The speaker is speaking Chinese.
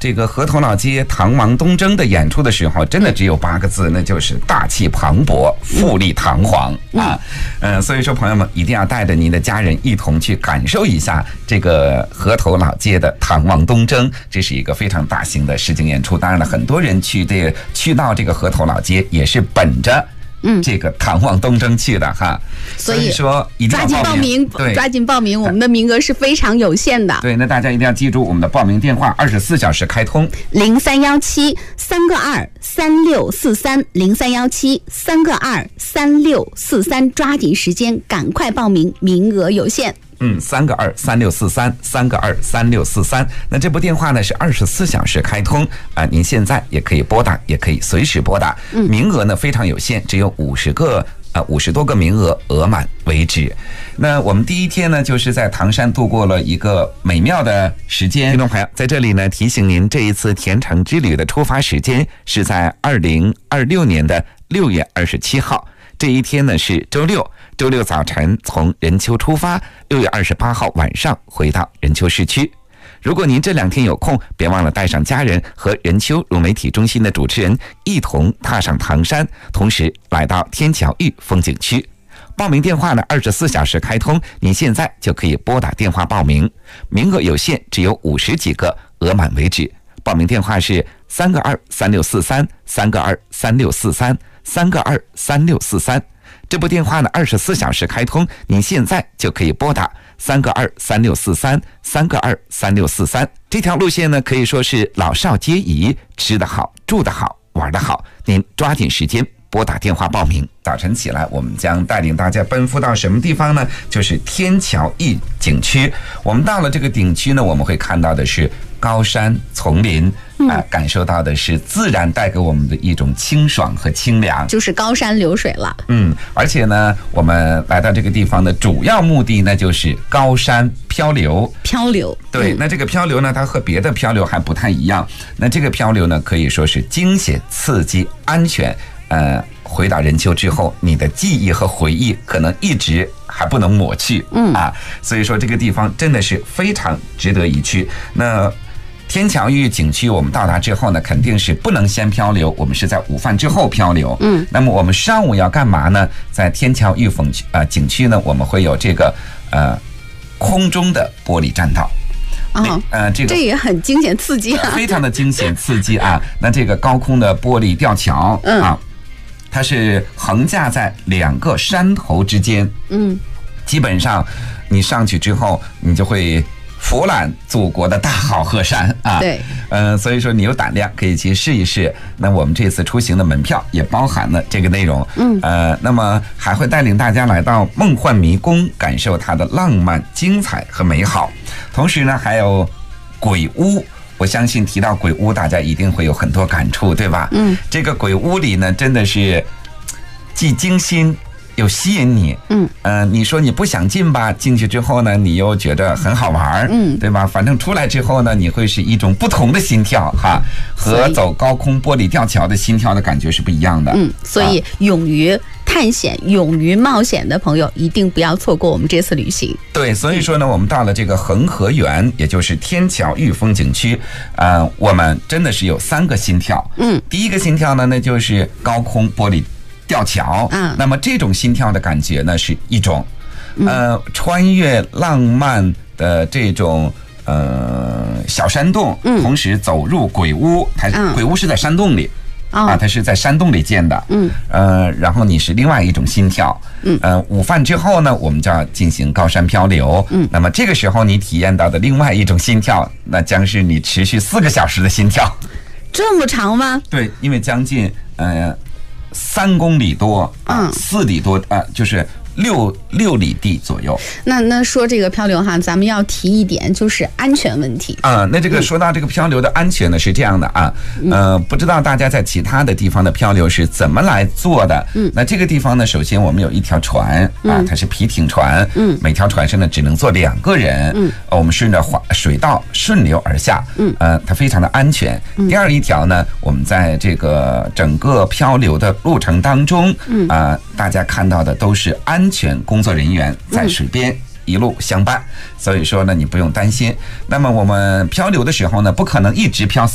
这个河头老街唐王东征的演出的时候，真的只有8个字，那就是大气磅礴，富丽堂皇啊。所以说朋友们一定要带着您的家人一同去感受一下这个河头老街的唐王东征，这是一个非常大型的实景演出。当然了，很多人去到这个河头老街也是本着这个唐王东征去的哈，所以说一定要抓紧报名，抓紧报名，我们的名额是非常有限的。 对，那大家一定要记住我们的报名电话，24小时开通 ，0317-3个2-3643，0317-3个2-3643，抓紧时间，赶快报名，名额有限。 3个2-3643，3个2-3643。那这部电话呢是24小时开通啊，您现在也可以拨打，也可以随时拨打。名额呢非常有限，只有50多个名额，额满为止。那我们第一天呢，就是在唐山度过了一个美妙的时间。听众朋友，在这里呢提醒您，这一次甜橙之旅的出发时间是在2026年的6月27号。这一天呢是周六早晨从任丘出发，6月28号晚上回到任丘市区。如果您这2天有空，别忘了带上家人和任丘融媒体中心的主持人一同踏上唐山，同时来到天桥峪风景区。报名电话呢24小时开通，您现在就可以拨打电话报名，名额有限，只有50几个，额满为止。报名电话是3个2-3643，3个2-3643，3个2-3643。这部电话呢24小时开通，您现在就可以拨打3个2-3643，3个2-3643。这条路线呢可以说是老少皆宜，吃得好，住得好，玩得好，您抓紧时间拨打电话报名。早晨起来，我们将带领大家奔赴到什么地方呢？就是天桥峪景区。我们到了这个景区呢，我们会看到的是高山丛林，感受到的是自然带给我们的一种清爽和清凉， 就是高山流水了。 而且呢，我们来到这个地方的主要目的呢，就是高山漂流。对，那这个漂流呢，它和别的漂流还不太一样。那这个漂流呢，可以说是惊险、刺激、安全。回到任丘之后，你的记忆和回忆可能一直还不能抹去所以说这个地方真的是非常值得一去。那天桥峪景区我们到达之后呢，肯定是不能先漂流，我们是在午饭之后漂流。那么我们上午要干嘛呢？在天桥峪景区呢，我们会有这个空中的玻璃栈道。 这也很惊险刺激啊， 非常的惊险刺激啊。那这个高空的玻璃吊桥它是横架在2个山头之间。基本上你上去之后，你就会俯览祖国的大好河山啊。 对， 所以说你有胆量可以去试一试。那我们这次出行的门票也包含了这个内容。那么还会带领大家来到梦幻迷宫，感受它的浪漫、精彩和美好。同时呢，还有鬼屋。我相信提到鬼屋，大家一定会有很多感触，对吧？这个鬼屋里呢，真的是既惊心又吸引你。你说你不想进吧，进去之后呢，你又觉得很好玩，对吧？反正出来之后呢，你会是一种不同的心跳哈，和走高空玻璃吊桥的心跳的感觉是不一样的。 所以勇于探险、勇于冒险的朋友，一定不要错过我们这次旅行。 对，所以说呢，我们到了这个恒河园，也就是天桥峪风景区，我们真的是有3个心跳。第一个心跳呢，那就是高空玻璃吊桥。那么这种心跳的感觉呢，是一种穿越浪漫的这种小山洞，同时走入鬼屋。鬼屋是在山洞里。它是在山洞里建的。然后你是另外一种心跳。午饭之后呢，我们就要进行高山漂流。那么这个时候你体验到的另外一种心跳，那将是你持续4个小时的心跳。 这么长吗？ 对，因为将近3公里多，4里多就是6里地左右。 那说这个漂流哈，咱们要提一点，就是安全问题那这个说到这个漂流的安全呢，是这样的不知道大家在其他的地方的漂流是怎么来做的。那这个地方呢，首先我们有一条船它是皮艇船。每条船上呢只能坐2个人。我们顺着水道顺流而下。它非常的安全。第二一条呢，我们在这个整个漂流的路程当中大家看到的都是安全工作人员在水边一路相伴，所以说呢，你不用担心。那么我们漂流的时候呢，不可能一直漂